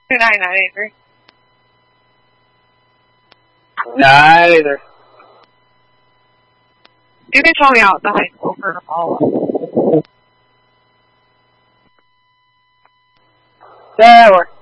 2993. Not either. You can tell me out at the high school for a follow-up. That works.